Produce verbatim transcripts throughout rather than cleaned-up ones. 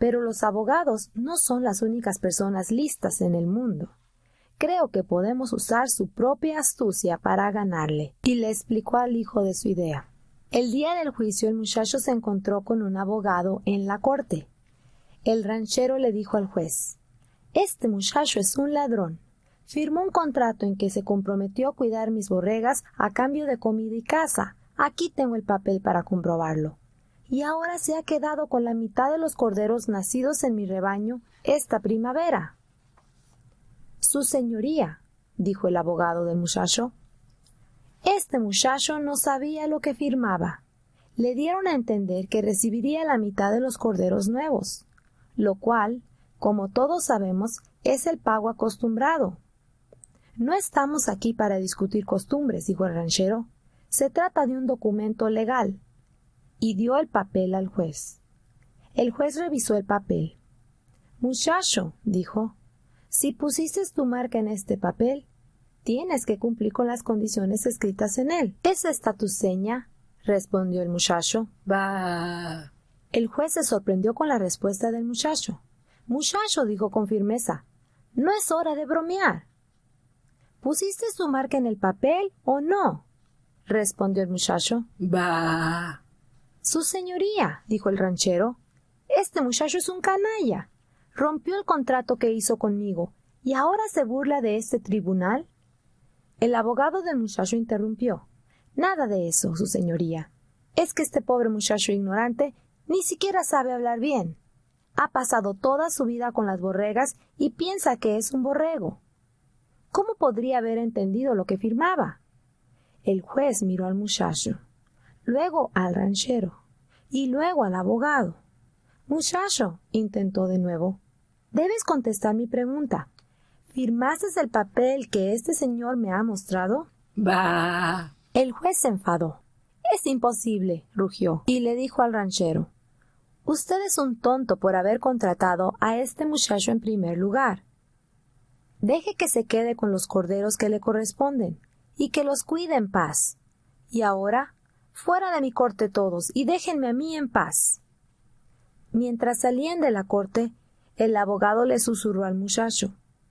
Pero los abogados no son las únicas personas listas en el mundo. Creo que podemos usar su propia astucia para ganarle. Y le explicó al hijo de su idea. El día del juicio el muchacho se encontró con un abogado en la corte. El ranchero le dijo al juez: «Este muchacho es un ladrón. Firmó un contrato en que se comprometió a cuidar mis borregas a cambio de comida y casa. Aquí tengo el papel para comprobarlo. Y ahora se ha quedado con la mitad de los corderos nacidos en mi rebaño esta primavera». «Su señoría», dijo el abogado del muchacho, «este muchacho no sabía lo que firmaba. Le dieron a entender que recibiría la mitad de los corderos nuevos, lo cual, como todos sabemos, es el pago acostumbrado». «No estamos aquí para discutir costumbres», dijo el ranchero. «Se trata de un documento legal». Y dio el papel al juez. El juez revisó el papel. «Muchacho», dijo, «si pusiste tu marca en este papel, tienes que cumplir con las condiciones escritas en él». «¿Es esta tu seña?», respondió el muchacho. «Bah». El juez se sorprendió con la respuesta del muchacho. «Muchacho», dijo con firmeza, «no es hora de bromear». «¿Pusiste tu marca en el papel o no?», respondió el muchacho. «Bah». «Su señoría», dijo el ranchero, «este muchacho es un canalla. Rompió el contrato que hizo conmigo y ahora se burla de este tribunal». El abogado del muchacho interrumpió. «Nada de eso, su señoría. Es que este pobre muchacho ignorante ni siquiera sabe hablar bien. Ha pasado toda su vida con las borregas y piensa que es un borrego. ¿Cómo podría haber entendido lo que firmaba?». El juez miró al muchacho, luego al ranchero y luego al abogado. «Muchacho», intentó de nuevo, «debes contestar mi pregunta. ¿Firmaste el papel que este señor me ha mostrado?». «Bah». El juez se enfadó. «Es imposible», rugió, y le dijo al ranchero: «Usted es un tonto por haber contratado a este muchacho en primer lugar. Deje que se quede con los corderos que le corresponden y que los cuide en paz. Y ahora, fuera de mi corte todos y déjenme a mí en paz». Mientras salían de la corte, el abogado le susurró al muchacho: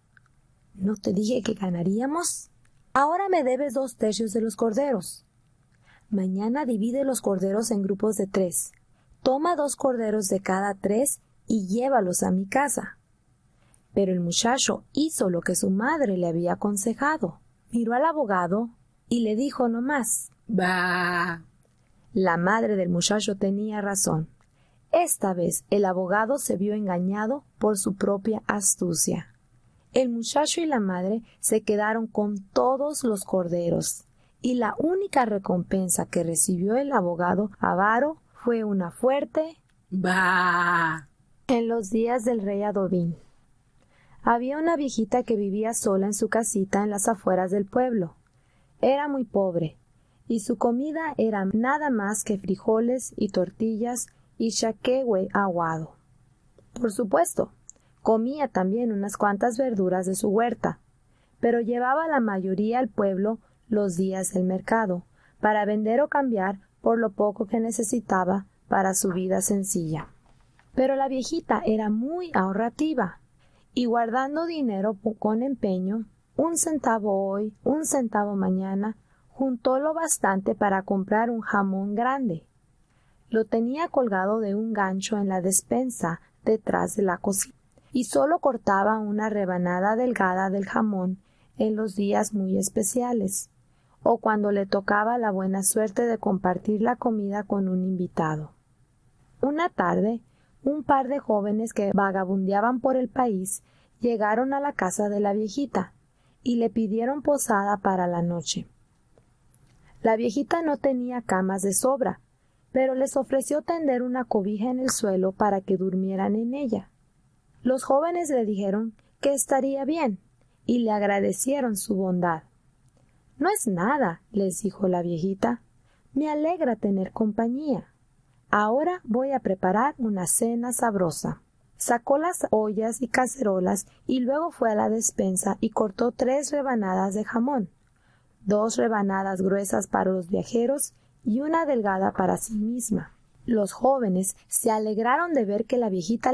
«¿No te dije que ganaríamos? Ahora me debes dos tercios de los corderos. Mañana divide los corderos en grupos de tres. Toma dos corderos de cada tres y llévalos a mi casa». Pero el muchacho hizo lo que su madre le había aconsejado. Miró al abogado y le dijo nomás: «Bah». La madre del muchacho tenía razón. Esta vez el abogado se vio engañado por su propia astucia. El muchacho y la madre se quedaron con todos los corderos, y la única recompensa que recibió el abogado avaro fue una fuerte «Bah». En los días del rey Adobín, había una viejita que vivía sola en su casita en las afueras del pueblo. Era muy pobre, y su comida era nada más que frijoles y tortillas y chaquehue aguado. Por supuesto, comía también unas cuantas verduras de su huerta, pero llevaba la mayoría al pueblo los días del mercado, para vender o cambiar por lo poco que necesitaba para su vida sencilla. Pero la viejita era muy ahorrativa, y guardando dinero con empeño, un centavo hoy, un centavo mañana, juntó lo bastante para comprar un jamón grande. Lo tenía colgado de un gancho en la despensa detrás de la cocina, y solo cortaba una rebanada delgada del jamón en los días muy especiales, o cuando le tocaba la buena suerte de compartir la comida con un invitado. Una tarde, un par de jóvenes que vagabundeaban por el país llegaron a la casa de la viejita y le pidieron posada para la noche. La viejita no tenía camas de sobra, pero les ofreció tender una cobija en el suelo para que durmieran en ella. Los jóvenes le dijeron que estaría bien y le agradecieron su bondad. «No es nada», les dijo la viejita, «me alegra tener compañía. Ahora voy a preparar una cena sabrosa». Sacó las ollas y cacerolas y luego fue a la despensa y cortó tres rebanadas de jamón, dos rebanadas gruesas para los viajeros y una delgada para sí misma. Los jóvenes se alegraron de ver que la viejita